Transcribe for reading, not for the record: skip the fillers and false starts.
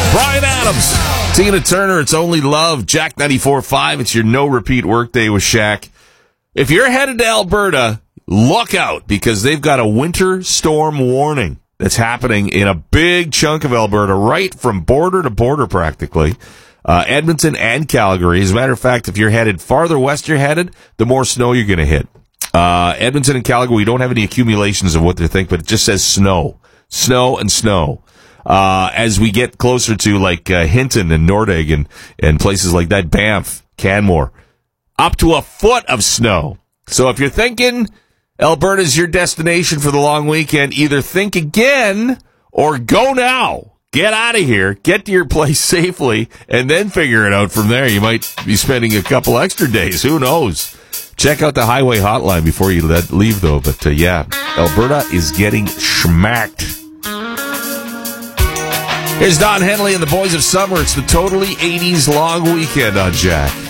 Bryan Adams, Tina Turner, It's Only Love, Jack 94.5. It's your no-repeat workday with Shaq. If you're headed to Alberta, look out, because they've got a winter storm warning that's happening in a big chunk of Alberta, right from border to border practically. Edmonton and Calgary. As a matter of fact, if you're headed farther west you're headed, the more snow you're going to hit. Edmonton and Calgary, we don't have any accumulations of what they think, but it just says snow. Snow and snow. As we get closer to like Hinton and Nordegg and places like that, Banff, Canmore, up to a foot of snow. So if you're thinking Alberta's your destination for the long weekend, either think again or go now. Get out of here, get to your place safely, and then figure it out from there. You might be spending a couple extra days. Who knows? Check out the highway hotline before you leave, though. But, yeah, Alberta is getting schmacked. Here's Don Henley and the Boys of Summer. It's the totally 80s long weekend on Jack.